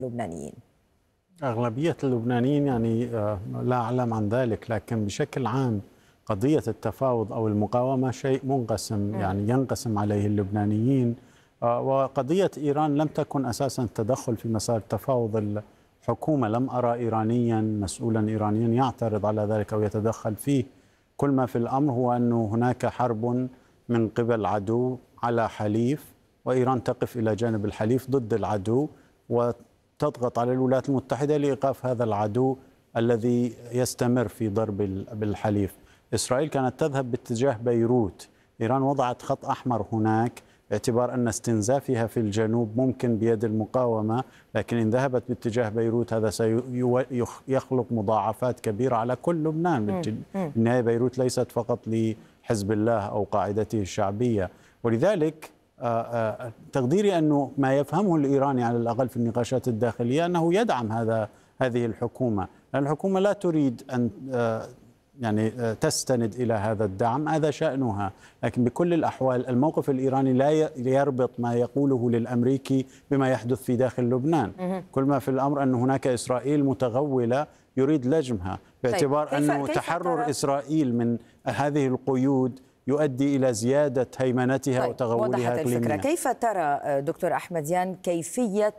اللبنانيين؟ أغلبية اللبنانيين يعني لا أعلم عن ذلك، لكن بشكل عام قضية التفاوض أو المقاومة شيء منقسم، يعني ينقسم عليه اللبنانيين. وقضية إيران لم تكن أساسا تدخل في مسار التفاوض. الحكومة لم أرى إيرانيا مسؤولا إيرانيا يعترض على ذلك أو يتدخل فيه. كل ما في الأمر هو أن هناك حرب من قبل عدو على حليف، وإيران تقف إلى جانب الحليف ضد العدو وتضغط على الولايات المتحدة لإيقاف هذا العدو الذي يستمر في ضرب بالحليف. إسرائيل كانت تذهب باتجاه بيروت، إيران وضعت خط أحمر هناك باعتبار أن استنزافها في الجنوب ممكن بيد المقاومة، لكن إن ذهبت باتجاه بيروت هذا سيخلق مضاعفات كبيرة على كل لبنان. بالنهاية بيروت ليست فقط لحزب الله أو قاعدته الشعبية. ولذلك تقديري أنه ما يفهمه الإيراني على الأقل في النقاشات الداخلية أنه يدعم هذه الحكومة، لأن الحكومة لا تريد أن يعني تستند إلى هذا الدعم، هذا شأنها. لكن بكل الأحوال الموقف الإيراني لا يربط ما يقوله للأمريكي بما يحدث في داخل لبنان. كل ما في الأمر أن هناك إسرائيل متغولة يريد لجمها، باعتبار أنه تحرر إسرائيل من هذه القيود يؤدي إلى زيادة هيمنتها وتغولها إقليميا. كيف ترى دكتور أحمديان كيفية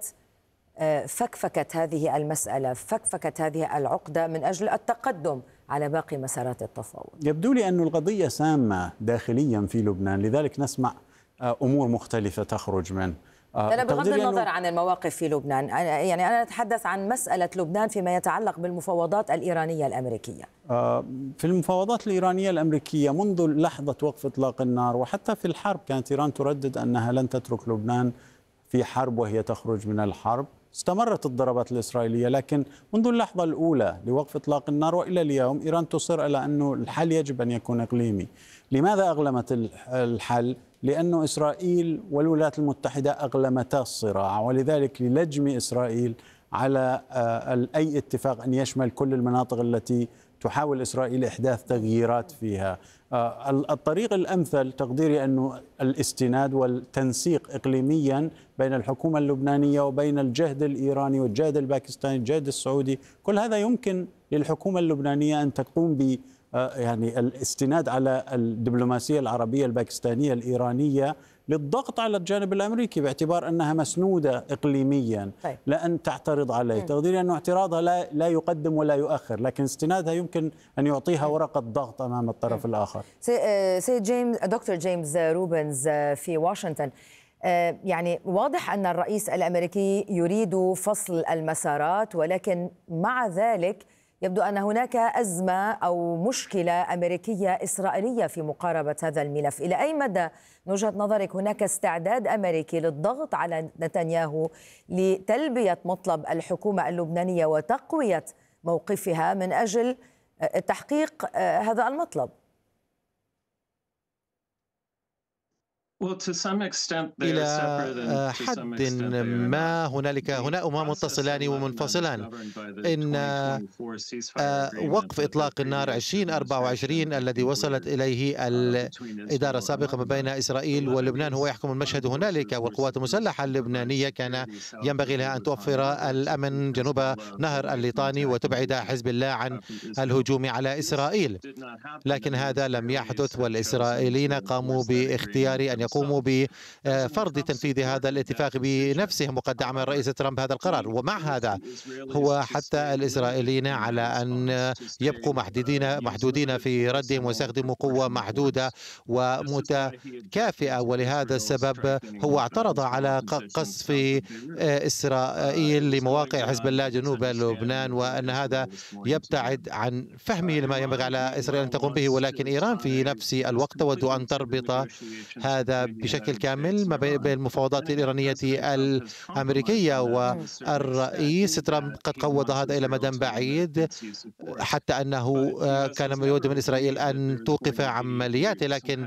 فكفكة هذه المسألة، فكفكة هذه العقدة من أجل التقدم على باقي مسارات التفاوض؟ يبدو لي أن القضية سامة داخليا في لبنان، لذلك نسمع أمور مختلفة تخرج من أنا بغض النظر عن المواقف في لبنان، يعني أنا أتحدث عن مسألة لبنان فيما يتعلق بالمفاوضات الإيرانية الأمريكية. في المفاوضات الإيرانية الأمريكية منذ لحظة وقف إطلاق النار وحتى في الحرب كانت إيران تردد أنها لن تترك لبنان في حرب وهي تخرج من الحرب. استمرت الضربات الإسرائيلية، لكن منذ اللحظة الأولى لوقف إطلاق النار وإلى اليوم إيران تصر على أنه الحل يجب أن يكون إقليمي. لماذا أغلمت الحل؟ لأن إسرائيل والولايات المتحدة أغلمتا الصراع، ولذلك للجم إسرائيل على أي اتفاق أن يشمل كل المناطق التي تحاول إسرائيل إحداث تغييرات فيها. الطريق الأمثل تقديري أنه الاستناد والتنسيق إقليميا بين الحكومة اللبنانية وبين الجهد الإيراني والجهد الباكستاني والجهد السعودي. كل هذا يمكن للحكومة اللبنانية أن تقوم ب يعني الاستناد على الدبلوماسية العربية الباكستانية الإيرانية للضغط على الجانب الأمريكي باعتبار أنها مسنودة إقليميا، لأن تعترض عليه. تقديري أنه اعتراضها لا يقدم ولا يؤخر، لكن استنادها يمكن أن يعطيها ورقة ضغط أمام الطرف الآخر. سيد جيمس، دكتور جيمس روبنز في واشنطن، يعني واضح أن الرئيس الأمريكي يريد فصل المسارات، ولكن مع ذلك يبدو أن هناك أزمة أو مشكلة أمريكية إسرائيلية في مقاربة هذا الملف. إلى أي مدى من وجهة نظرك هناك استعداد أمريكي للضغط على نتنياهو لتلبية مطلب الحكومة اللبنانية وتقوية موقفها من أجل تحقيق هذا المطلب؟ إلى حد ما هنا متصلان ومنفصلان. إن وقف إطلاق النار 2024 الذي وصلت إليه الإدارة السابقة ما بين إسرائيل ولبنان هو يحكم المشهد هنالك، والقوات المسلحة اللبنانية كان ينبغي لها أن توفر الأمن جنوب نهر الليطاني وتبعد حزب الله عن الهجوم على إسرائيل، لكن هذا لم يحدث، والإسرائيليين قاموا باختيار أن يقوموا بفرض تنفيذ هذا الاتفاق بنفسهم، وقد دعم الرئيس ترامب هذا القرار. ومع هذا هو حتى الإسرائيليين على أن يبقوا محدودين في ردهم ويستخدموا قوة محدودة ومتكافئة، ولهذا السبب هو اعترض على قصف إسرائيل لمواقع حزب الله جنوب لبنان، وأن هذا يبتعد عن فهمه لما ينبغي على إسرائيل أن تقوم به. ولكن إيران في نفس الوقت تود أن تربط هذا بشكل كامل ما بين المفاوضات الإيرانية الأمريكية، والرئيس ترامب قد قوض هذا إلى مدى بعيد، حتى أنه كان يود من إسرائيل أن توقف عملياته، لكن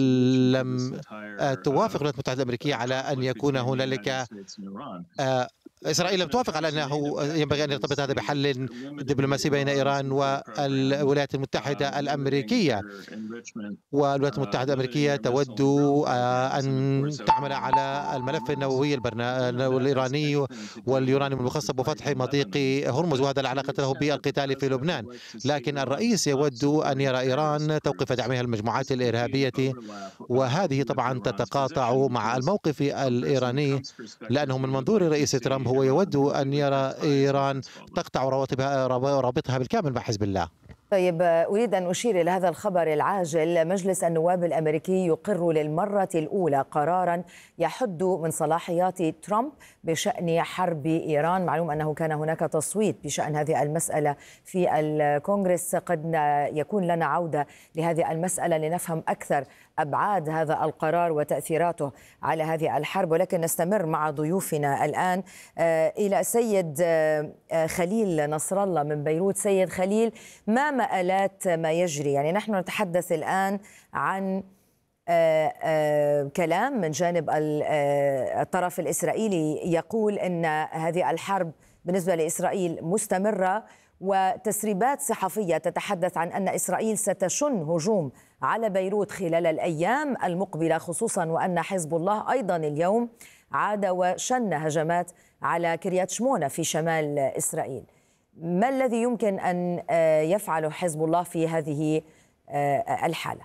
لم توافق الولايات المتحدة الأمريكية على أن يكون هنالك إسرائيل لم توافق على أنه ينبغي أن يرتبط هذا بحل دبلوماسي بين إيران والولايات المتحدة الأمريكية. والولايات المتحدة الأمريكية تود أن تعمل على الملف النووي الإيراني واليورانيوم المخصب وفتح مضيق هرمز، وهذا لا علاقة له بالقتال في لبنان. لكن الرئيس يود أن يرى إيران توقف دعمها للمجموعات الإرهابية، وهذه طبعا تتقاطع مع الموقف الإيراني، لأنه من منظور الرئيس ترامب هو يود أن يرى إيران تقطع رابطها بالكامل مع حزب الله. طيب، أريد أن أشير إلى هذا الخبر العاجل. مجلس النواب الأمريكي يقر للمرة الأولى قراراً يحد من صلاحيات ترامب بشأن حرب إيران. معلوم أنه كان هناك تصويت بشأن هذه المسألة في الكونغرس. قد يكون لنا عودة لهذه المسألة لنفهم أكثر أبعاد هذا القرار وتأثيراته على هذه الحرب، ولكن نستمر مع ضيوفنا الآن إلى سيد خليل نصر الله من بيروت. سيد خليل، ما مآلات ما يجري؟ يعني نحن نتحدث الآن عن كلام من جانب الطرف الإسرائيلي يقول أن هذه الحرب بالنسبة لإسرائيل مستمرة، وتسريبات صحفية تتحدث عن أن إسرائيل ستشن هجوم على بيروت خلال الأيام المقبلة، خصوصا وأن حزب الله أيضا اليوم عاد وشن هجمات على كريات شمونة في شمال إسرائيل. ما الذي يمكن أن يفعله حزب الله في هذه الحالة؟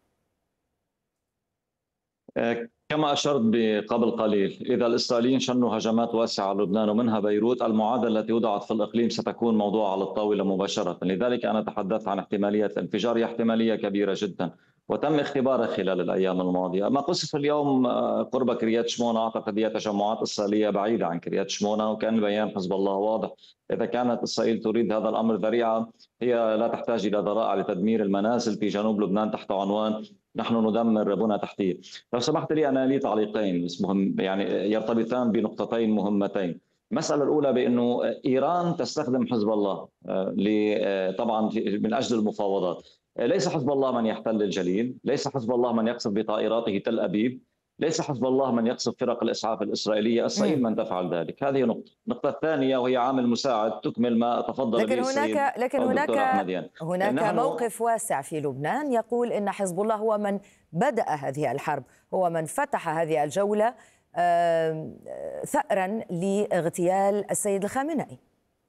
كما أشرت قبل قليل، إذا الإسرائيليين شنوا هجمات واسعة على لبنان ومنها بيروت، المعادلة التي وضعت في الإقليم ستكون موضوع على الطاولة مباشرة. لذلك أنا تحدثت عن احتمالية الانفجار، هي احتمالية كبيرة جدا وتم اختبارها خلال الأيام الماضية. ما قصف اليوم قرب كريات شمونة أعتقد هي تجمعات إسرائيلية بعيدة عن كريات شمونة، وكان بيان حزب الله واضح. إذا كانت إسرائيل تريد هذا الأمر ذريعة، هي لا تحتاج إلى ذرائع لتدمير المنازل في جنوب لبنان تحت عنوان نحن ندمر بنى تحتية. لو سمحت لي أنا لي تعليقين بس مهم، يعني يرتبطان بنقطتين مهمتين. المسألة الأولى بأنه إيران تستخدم حزب الله طبعا من أجل المفاوضات. ليس حزب الله من يحتل الجليل، ليس حزب الله من يقصف بطائراته تل أبيب، ليس حزب الله من يقصف فرق الإسعاف الإسرائيلية. إسرائيل من تفعل ذلك. هذه نقطة. النقطة الثانية وهي عامل مساعد تكمل ما تفضل به السيد. لكن هناك موقف واسع في لبنان يقول إن حزب الله هو من بدأ هذه الحرب، هو من فتح هذه الجولة ثأرا لاغتيال السيد الخامنئي.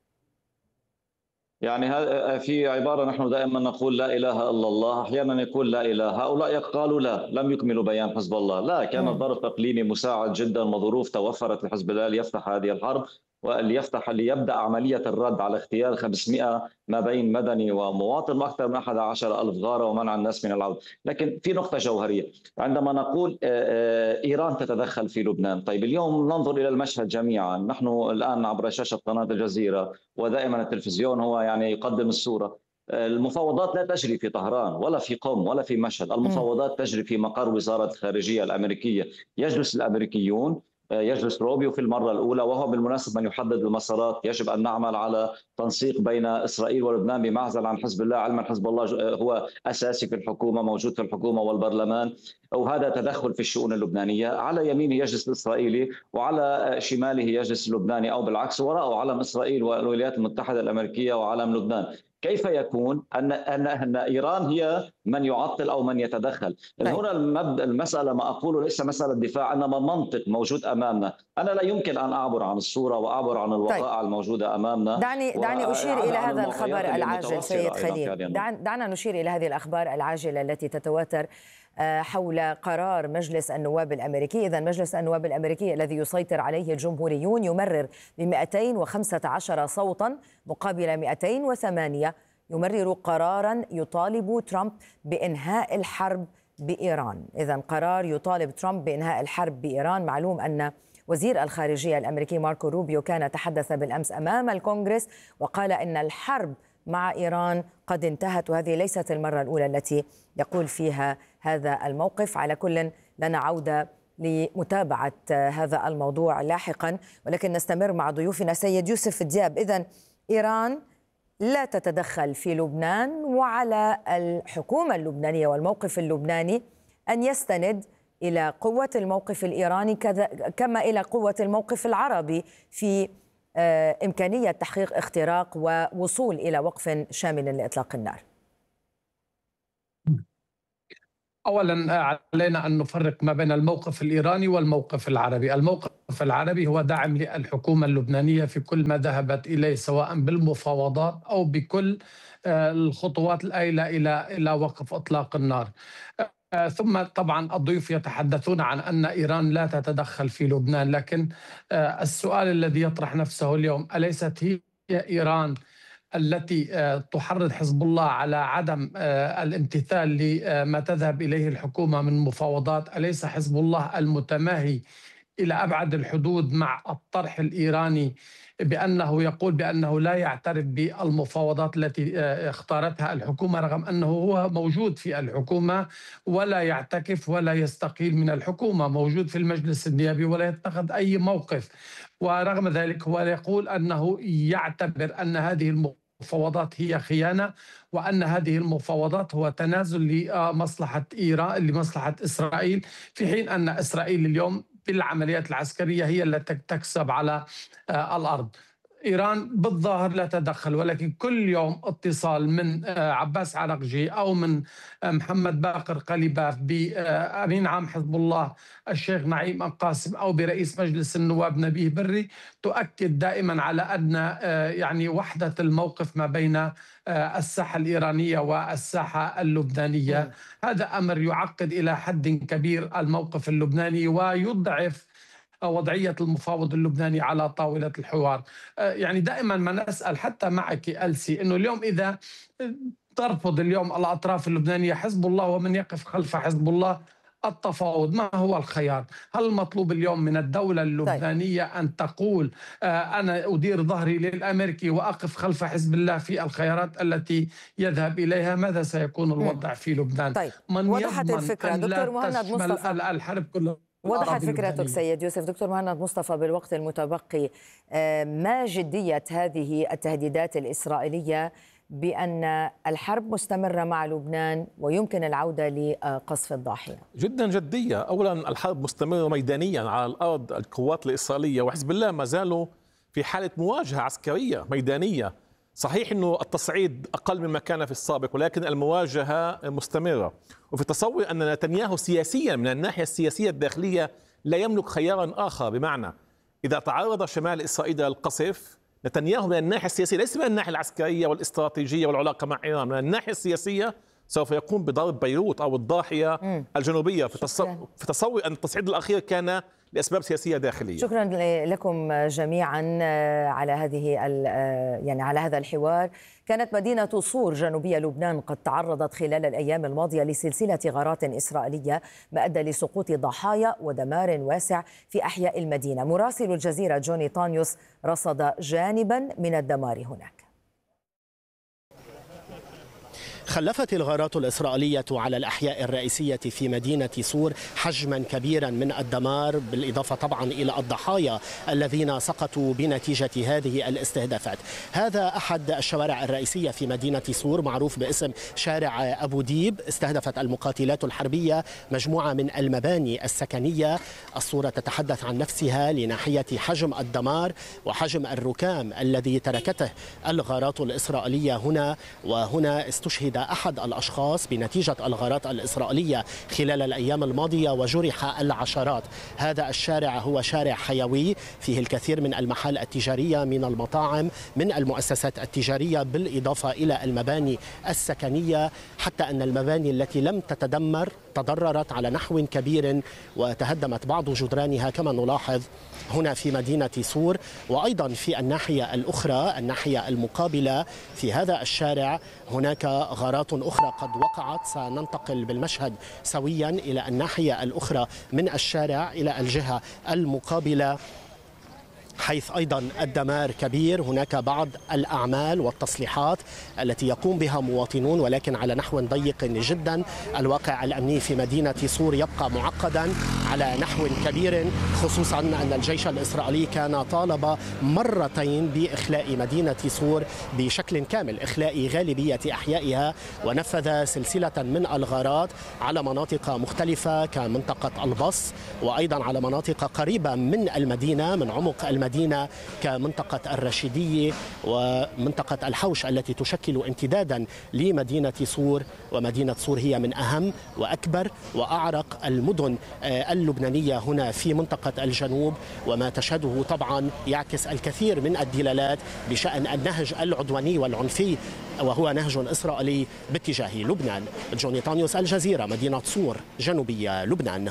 يعني في عبارة نحن دائما نقول لا إله إلا الله، أحيانا يقول لا إله. هؤلاء قالوا لا، لم يكملوا بيان حزب الله. لا، كان ظرف إقليمي مساعد جدا وظروف توفرت لحزب الله ليفتح هذه الحرب ليبدأ عملية الرد على اغتيال 500 ما بين مدني ومواطن وأكثر من 11,000 غارة ومنع الناس من العودة. لكن في نقطة جوهرية عندما نقول إيران تتدخل في لبنان. طيب اليوم ننظر إلى المشهد جميعا، نحن الآن عبر شاشة قناة الجزيرة ودائما التلفزيون هو يعني يقدم الصورة. المفاوضات لا تجري في طهران ولا في قم ولا في مشهد، المفاوضات تجري في مقر وزارة الخارجية الأمريكية. يجلس الأمريكيون، يجلس روبيو في المرة الأولى، وهو بالمناسبة من يحدد المسارات. يجب أن نعمل على تنسيق بين إسرائيل ولبنان بمعزل عن حزب الله، علما حزب الله هو أساسي في الحكومة، موجود في الحكومة والبرلمان، وهذا تدخل في الشؤون اللبنانية. على يمينه يجلس الإسرائيلي وعلى شماله يجلس اللبناني، أو بالعكس، وراءه علم إسرائيل والولايات المتحدة الأمريكية وعلم لبنان. كيف يكون أن إيران هي من يعطل أو من يتدخل؟ هنا المسألة ما أقوله ليس مسألة دفاع، إنما منطق موجود أمامنا. أنا لا يمكن أن أعبر عن الصورة وأعبر عن الوقائع الموجودة أمامنا. دعني أشير إلى هذا الخبر العاجل سيد خليل. دعنا نشير إلى هذه الأخبار العاجلة التي تتواتر حول قرار مجلس النواب الأمريكي. إذن مجلس النواب الأمريكي الذي يسيطر عليه الجمهوريون يمرر ب215 صوتا مقابل 208 يمرر قرارا يطالب ترامب بإنهاء الحرب بإيران. إذن قرار يطالب ترامب بإنهاء الحرب بإيران. معلوم أن وزير الخارجية الأمريكي ماركو روبيو كان تحدث بالأمس أمام الكونغرس وقال إن الحرب مع إيران قد انتهت، وهذه ليست المرة الأولى التي يقول فيها هذا الموقف. على كل لنا عودة لمتابعة هذا الموضوع لاحقا، ولكن نستمر مع ضيوفنا. سيد يوسف دياب، إذن إيران لا تتدخل في لبنان، وعلى الحكومة اللبنانية والموقف اللبناني أن يستند إلى قوة الموقف الإيراني كما إلى قوة الموقف العربي في إمكانية تحقيق اختراق ووصول إلى وقف شامل لإطلاق النار؟ أولا علينا أن نفرق ما بين الموقف الإيراني والموقف العربي. الموقف العربي هو دعم للحكومة اللبنانية في كل ما ذهبت إليه، سواء بالمفاوضات أو بكل الخطوات الآيلة إلى وقف إطلاق النار. ثم طبعا الضيوف يتحدثون عن أن إيران لا تتدخل في لبنان، لكن السؤال الذي يطرح نفسه اليوم، أليست هي إيران التي تحرض حزب الله على عدم الامتثال لما تذهب إليه الحكومة من مفاوضات؟ أليس حزب الله المتماهي إلى أبعد الحدود مع الطرح الإيراني بأنه يقول بأنه لا يعترف بالمفاوضات التي اختارتها الحكومة، رغم أنه هو موجود في الحكومة ولا يعتكف ولا يستقيل من الحكومة، موجود في المجلس النيابي ولا يتخذ أي موقف، ورغم ذلك هو يقول أنه يعتبر أن هذه المفاوضات هي خيانة، وأن هذه المفاوضات هو تنازل لمصلحة إيران، لمصلحة إسرائيل، في حين أن إسرائيل اليوم بالعمليات العسكرية هي التي تكسب على الأرض. إيران بالظاهر لا تدخل، ولكن كل يوم اتصال من عباس عراقجي أو من محمد باقر قليباف بأمين عام حزب الله الشيخ نعيم القاسم أو برئيس مجلس النواب نبيه بري تؤكد دائما على أن يعني وحدة الموقف ما بين الساحة الإيرانية والساحة اللبنانية. هذا أمر يعقد إلى حد كبير الموقف اللبناني ويضعف وضعية المفاوض اللبناني على طاولة الحوار. يعني دائما ما نسأل حتى معك ألسي أنه اليوم إذا ترفض اليوم الأطراف اللبنانية حزب الله ومن يقف خلف حزب الله التفاوض، ما هو الخيار؟ هل المطلوب اليوم من الدولة اللبنانية أن تقول أنا أدير ظهري للأمريكي وأقف خلف حزب الله في الخيارات التي يذهب إليها؟ ماذا سيكون الوضع في لبنان؟ طيب. من وضحت الفكرة دكتور مهند مصطفى، الحرب كلها وضحت فكرتك سيد يوسف. دكتور مهند مصطفى، بالوقت المتبقي ما جدية هذه التهديدات الإسرائيلية بأن الحرب مستمرة مع لبنان ويمكن العودة لقصف الضاحية؟ جدا جدية. أولا الحرب مستمرة ميدانيا على الأرض، القوات الإسرائيلية وحزب الله ما زالوا في حالة مواجهة عسكرية ميدانية. صحيح أنه التصعيد أقل مما كان في السابق، ولكن المواجهة مستمرة. وفي تصور أن نتنياهو سياسيا من الناحية السياسية الداخلية لا يملك خيارا آخر، بمعنى إذا تعرض شمال إسرائيل للقصف، نتنياهو من الناحية السياسية ليس من الناحية العسكرية والاستراتيجية والعلاقة مع إيران، من الناحية السياسية سوف يقوم بضرب بيروت أو الضاحية الجنوبية، في تصور أن التصعيد الأخير كان لأسباب سياسية داخلية. شكرا لكم جميعا على على هذا الحوار. كانت مدينة صور جنوبية لبنان قد تعرضت خلال الأيام الماضية لسلسلة غارات إسرائيلية ما أدى لسقوط ضحايا ودمار واسع في أحياء المدينة. مراسل الجزيرة جوني طانيوس رصد جانبا من الدمار هناك. خلفت الغارات الإسرائيلية على الأحياء الرئيسية في مدينة صور حجما كبيرا من الدمار، بالإضافة طبعا إلى الضحايا الذين سقطوا بنتيجة هذه الاستهدافات. هذا أحد الشوارع الرئيسية في مدينة صور، معروف باسم شارع أبو ديب. استهدفت المقاتلات الحربية مجموعة من المباني السكنية. الصورة تتحدث عن نفسها لناحية حجم الدمار وحجم الركام الذي تركته الغارات الإسرائيلية هنا. وهنا استشهد أحد الأشخاص بنتيجة الغارات الإسرائيلية خلال الأيام الماضية وجرح العشرات. هذا الشارع هو شارع حيوي فيه الكثير من المحال التجارية، من المطاعم، من المؤسسات التجارية، بالإضافة إلى المباني السكنية، حتى أن المباني التي لم تتدمر تضررت على نحو كبير وتهدمت بعض جدرانها كما نلاحظ هنا في مدينة صور. وأيضا في الناحية الأخرى، الناحية المقابلة في هذا الشارع، هناك غارات أخرى قد وقعت. سننتقل بالمشهد سويا إلى الناحية الأخرى من الشارع إلى الجهة المقابلة. حيث أيضا الدمار كبير. هناك بعض الأعمال والتصليحات التي يقوم بها مواطنون ولكن على نحو ضيق جدا. الواقع الأمني في مدينة صور يبقى معقدا على نحو كبير، خصوصا أن الجيش الإسرائيلي كان طالب مرتين بإخلاء مدينة صور بشكل كامل، إخلاء غالبية أحيائها، ونفذ سلسلة من الغارات على مناطق مختلفة كمنطقة البص، وأيضا على مناطق قريبة من المدينة من عمق المدينة كمنطقة الرشيدية ومنطقة الحوش التي تشكل امتدادا لمدينة صور. ومدينة صور هي من أهم وأكبر وأعرق المدن اللبنانية هنا في منطقة الجنوب، وما تشهده طبعا يعكس الكثير من الدلالات بشأن النهج العدواني والعنفي وهو نهج إسرائيلي باتجاه لبنان. جوني طانيوس، الجزيرة، مدينة صور، جنوبية لبنان.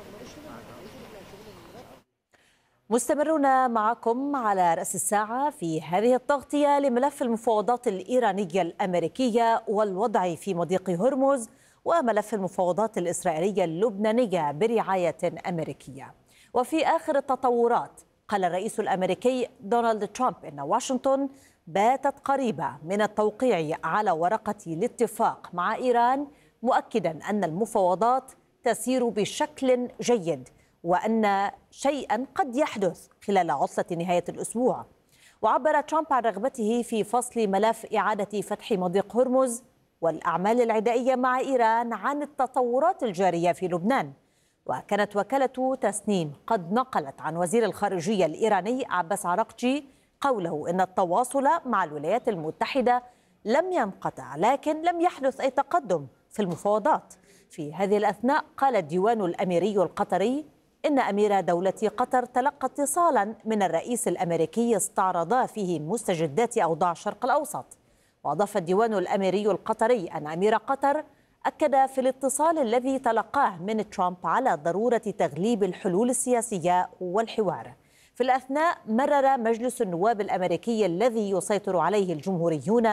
مستمرون معكم على رأس الساعة في هذه التغطية لملف المفاوضات الإيرانية الأمريكية والوضع في مضيق هرمز، وملف المفاوضات الإسرائيلية اللبنانية برعاية أمريكية. وفي آخر التطورات قال الرئيس الأمريكي دونالد ترامب إن واشنطن باتت قريبة من التوقيع على ورقة الاتفاق مع إيران، مؤكدا أن المفاوضات تسير بشكل جيد وأن شيئا قد يحدث خلال عطلة نهاية الأسبوع. وعبر ترامب عن رغبته في فصل ملف إعادة فتح مضيق هرمز والأعمال العدائية مع إيران عن التطورات الجارية في لبنان. وكانت وكالة تسنيم قد نقلت عن وزير الخارجية الإيراني عباس عراقجي قوله إن التواصل مع الولايات المتحدة لم ينقطع، لكن لم يحدث أي تقدم في المفاوضات. في هذه الأثناء قال الديوان الأميري القطري إن أمير دولة قطر تلقى اتصالا من الرئيس الأمريكي استعرض فيه مستجدات أوضاع الشرق الأوسط. وأضاف الديوان الأميري القطري أن أمير قطر أكد في الاتصال الذي تلقاه من ترامب على ضرورة تغليب الحلول السياسية والحوار. في الأثناء مرر مجلس النواب الأمريكي الذي يسيطر عليه الجمهوريون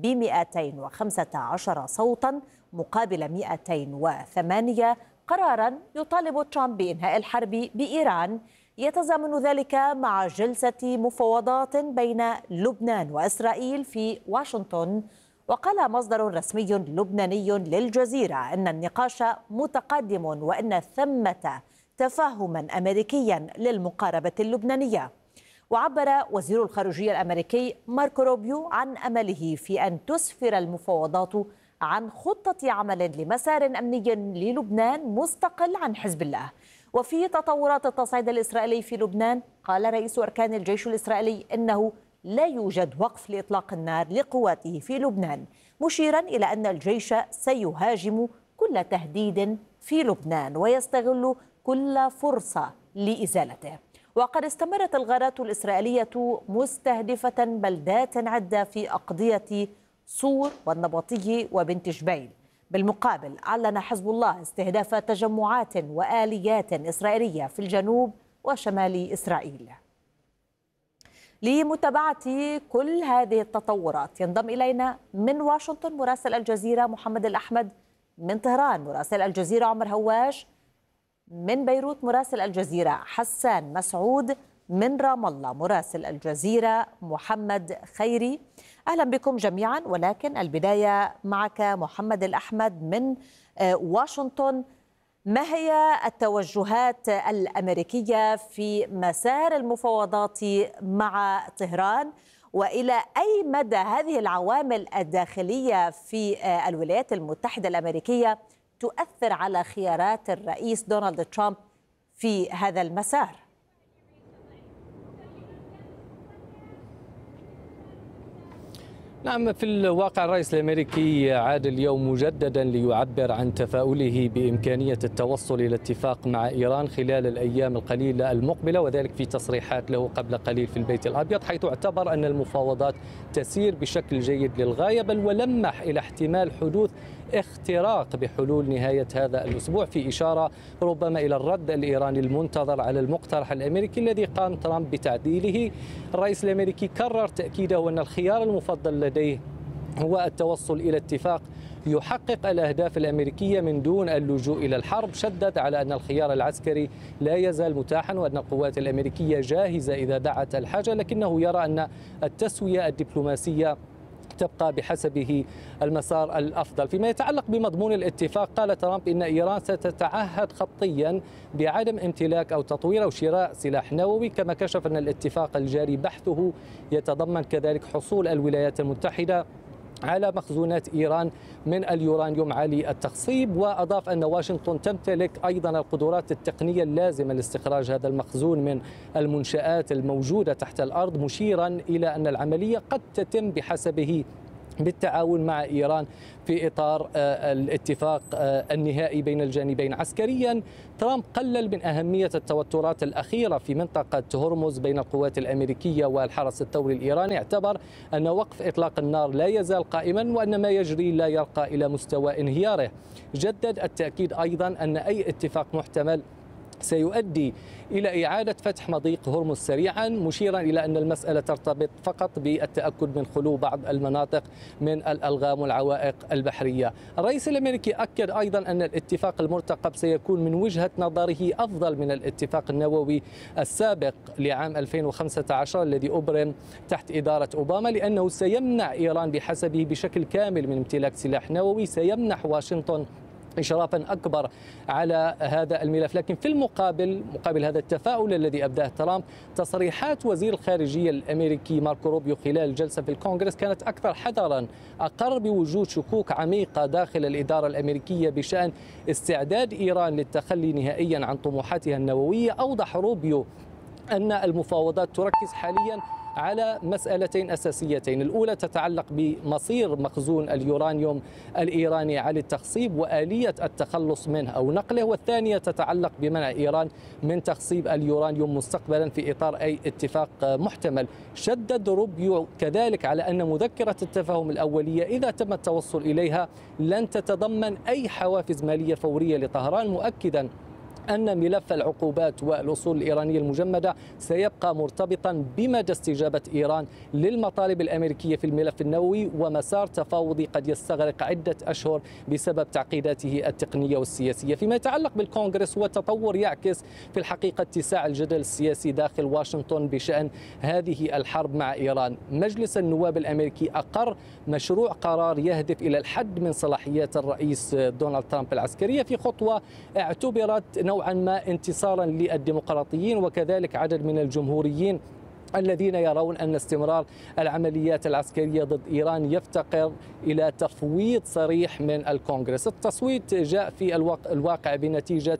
ب215 صوتا مقابل 208 قراراً يطالب ترامب بإنهاء الحرب بإيران، يتزامن ذلك مع جلسة مفاوضات بين لبنان وإسرائيل في واشنطن. وقال مصدر رسمي لبناني للجزيرة أن النقاش متقدم وأن ثمة تفاهما أمريكيا للمقاربة اللبنانية. وعبر وزير الخارجية الأمريكي ماركو روبيو عن أمله في أن تسفر المفاوضات عن خطة عمل لمسار أمني للبنان مستقل عن حزب الله. وفي تطورات التصعيد الإسرائيلي في لبنان قال رئيس أركان الجيش الإسرائيلي إنه لا يوجد وقف لإطلاق النار لقواته في لبنان، مشيرا إلى أن الجيش سيهاجم كل تهديد في لبنان ويستغل كل فرصة لإزالته. وقد استمرت الغارات الإسرائيلية مستهدفة بلدات عدة في أقضية صور والنبطية وبنت جبيل. بالمقابل أعلن حزب الله استهداف تجمعات وآليات إسرائيلية في الجنوب وشمال إسرائيل. لمتابعة كل هذه التطورات ينضم إلينا من واشنطن مراسل الجزيرة محمد الأحمد، من طهران مراسل الجزيرة عمر هواش، من بيروت مراسل الجزيرة حسان مسعود، من رام الله مراسل الجزيرة محمد خيري. أهلا بكم جميعا، ولكن البداية معك محمد الأحمد من واشنطن. ما هي التوجهات الأمريكية في مسار المفاوضات مع طهران، وإلى أي مدى هذه العوامل الداخلية في الولايات المتحدة الأمريكية تؤثر على خيارات الرئيس دونالد ترامب في هذا المسار؟ نعم، في الواقع الرئيس الأمريكي عاد اليوم مجددا ليعبر عن تفاؤله بإمكانية التوصل إلى اتفاق مع إيران خلال الأيام القليلة المقبلة، وذلك في تصريحات له قبل قليل في البيت الأبيض، حيث اعتبر أن المفاوضات تسير بشكل جيد للغاية، بل ولمح إلى احتمال حدوث اختراق بحلول نهاية هذا الأسبوع، في إشارة ربما إلى الرد الإيراني المنتظر على المقترح الأمريكي الذي قام ترامب بتعديله. الرئيس الأمريكي كرر تأكيده أن الخيار المفضل لديه هو التوصل إلى اتفاق يحقق الأهداف الأمريكية من دون اللجوء إلى الحرب. شدد على أن الخيار العسكري لا يزال متاحا وأن القوات الأمريكية جاهزة إذا دعت الحاجة، لكنه يرى أن التسوية الدبلوماسية تبقى بحسبه المسار الأفضل. فيما يتعلق بمضمون الاتفاق، قال ترامب إن إيران ستتعهد خطيا بعدم امتلاك أو تطوير أو شراء سلاح نووي، كما كشف أن الاتفاق الجاري بحثه يتضمن كذلك حصول الولايات المتحدة على مخزونات إيران من اليورانيوم عالي التخصيب. وأضاف أن واشنطن تمتلك أيضا القدرات التقنية اللازمة لاستخراج هذا المخزون من المنشآت الموجودة تحت الأرض، مشيرا إلى أن العملية قد تتم بحسبه بالتعاون مع إيران في إطار الاتفاق النهائي بين الجانبين. عسكريا، ترامب قلل من أهمية التوترات الأخيرة في منطقة هرمز بين القوات الأمريكية والحرس الثوري الإيراني. اعتبر أن وقف إطلاق النار لا يزال قائما وأن ما يجري لا يرقى إلى مستوى انهياره. جدد التأكيد أيضا أن أي اتفاق محتمل سيؤدي إلى إعادة فتح مضيق هرمز سريعا، مشيرا إلى أن المسألة ترتبط فقط بالتأكد من خلو بعض المناطق من الألغام والعوائق البحرية. الرئيس الأمريكي أكد أيضا أن الاتفاق المرتقب سيكون من وجهة نظره أفضل من الاتفاق النووي السابق لعام 2015 الذي أبرم تحت إدارة أوباما، لأنه سيمنع إيران بحسبه بشكل كامل من امتلاك سلاح نووي، سيمنح واشنطن إشرافا أكبر على هذا الملف. لكن في مقابل هذا التفاؤل الذي أبداه ترامب، تصريحات وزير الخارجية الأمريكي ماركو روبيو خلال الجلسة في الكونغرس كانت أكثر حذرا، أقر بوجود شكوك عميقة داخل الإدارة الأمريكية بشأن استعداد إيران للتخلي نهائيا عن طموحاتها النووية. أوضح روبيو أن المفاوضات تركز حاليا على مسألتين أساسيتين، الأولى تتعلق بمصير مخزون اليورانيوم الإيراني عالي التخصيب وآلية التخلص منه أو نقله، والثانية تتعلق بمنع إيران من تخصيب اليورانيوم مستقبلا في إطار أي اتفاق محتمل. شدد روبيو كذلك على أن مذكرة التفاهم الأولية إذا تم التوصل إليها لن تتضمن أي حوافز مالية فورية لطهران، مؤكدا أن ملف العقوبات والأصول الإيرانية المجمدة سيبقى مرتبطا بمدى استجابة إيران للمطالب الأمريكية في الملف النووي، ومسار تفاوضي قد يستغرق عدة أشهر بسبب تعقيداته التقنية والسياسية. فيما يتعلق بالكونغرس، هو تطور يعكس في الحقيقة اتساع الجدل السياسي داخل واشنطن بشأن هذه الحرب مع إيران. مجلس النواب الأمريكي أقر مشروع قرار يهدف إلى الحد من صلاحيات الرئيس دونالد ترامب العسكرية، في خطوة اعتبرت نوعا ما انتصارا للديمقراطيين وكذلك عدد من الجمهوريين الذين يرون أن استمرار العمليات العسكرية ضد إيران يفتقر إلى تفويض صريح من الكونغرس. التصويت جاء في الواقع بنتيجة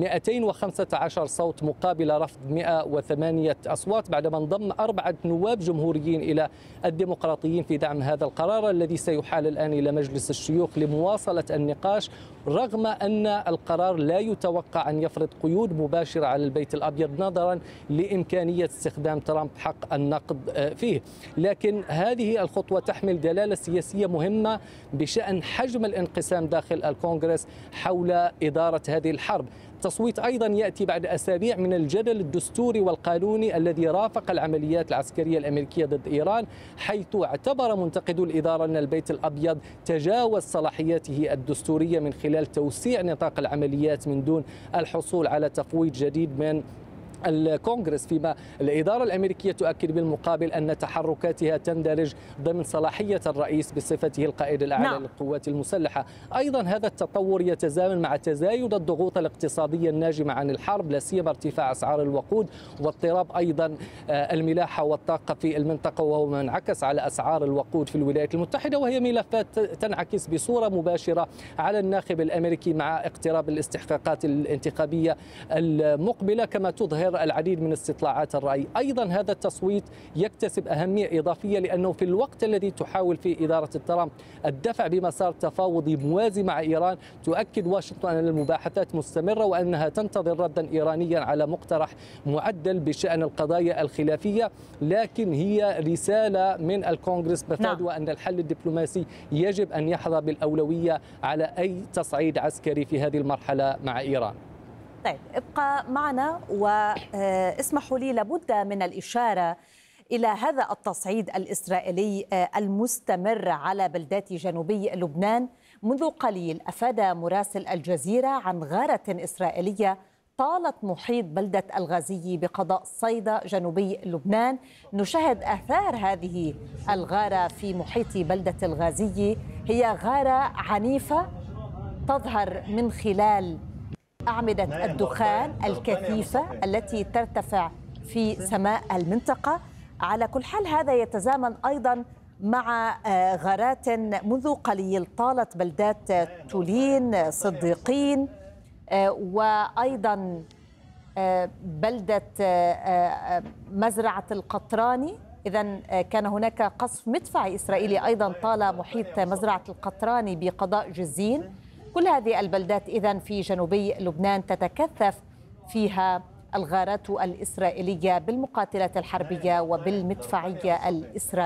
215 صوت مقابل رفض 108 أصوات، بعدما انضم 4 نواب جمهوريين إلى الديمقراطيين في دعم هذا القرار الذي سيحال الآن إلى مجلس الشيوخ لمواصلة النقاش، رغم أن القرار لا يتوقع أن يفرض قيود مباشرة على البيت الأبيض نظرا لإمكانية استخدام ترامب حق النقد فيه. لكن هذه الخطوة تحمل دلالة سياسية مهمة بشأن حجم الانقسام داخل الكونغرس حول إدارة هذه الحرب. التصويت أيضا يأتي بعد أسابيع من الجدل الدستوري والقانوني الذي رافق العمليات العسكرية الأمريكية ضد إيران، حيث اعتبر منتقدو الإدارة أن البيت الأبيض تجاوز صلاحياته الدستورية من خلال توسيع نطاق العمليات من دون الحصول على تفويض جديد من الكونغرس، فيما الإدارة الأمريكية تؤكد بالمقابل أن تحركاتها تندرج ضمن صلاحية الرئيس بصفته القائد الأعلى للقوات المسلحة. أيضا هذا التطور يتزامن مع تزايد الضغوط الاقتصادية الناجمة عن الحرب، لا سيما ارتفاع أسعار الوقود واضطراب أيضا الملاحة والطاقة في المنطقة، وهو ما انعكس على أسعار الوقود في الولايات المتحدة، وهي ملفات تنعكس بصورة مباشرة على الناخب الأمريكي مع اقتراب الاستحقاقات الانتخابية المقبلة، كما تظهر العديد من استطلاعات الرأي. أيضا هذا التصويت يكتسب أهمية إضافية لأنه في الوقت الذي تحاول فيه إدارة ترامب الدفع بمسار تفاوضي موازي مع إيران، تؤكد واشنطن أن المباحثات مستمرة وأنها تنتظر ردا إيرانيا على مقترح معدل بشأن القضايا الخلافية، لكن هي رسالة من الكونغرس مفادها أن الحل الدبلوماسي يجب أن يحظى بالأولوية على أي تصعيد عسكري في هذه المرحلة مع إيران. طيب ابقى معنا واسمحوا لي، لابد من الإشارة إلى هذا التصعيد الإسرائيلي المستمر على بلدات جنوبي لبنان. منذ قليل أفاد مراسل الجزيرة عن غارة إسرائيلية طالت محيط بلدة الغازي بقضاء صيدا جنوبي لبنان. نشاهد آثار هذه الغارة في محيط بلدة الغازي. هي غارة عنيفة تظهر من خلال أعمدة الدخان الكثيفة التي ترتفع في سماء المنطقة. على كل حال هذا يتزامن أيضا مع غارات منذ قليل طالت بلدات تولين، صديقين، وأيضا بلدة مزرعة القطراني. إذن كان هناك قصف مدفعي إسرائيلي أيضا طال محيط مزرعة القطراني بقضاء جزين. كل هذه البلدات إذن في جنوبي لبنان تتكثف فيها الغارات الإسرائيلية بالمقاتلات الحربية وبالمدفعية الإسرائيلية.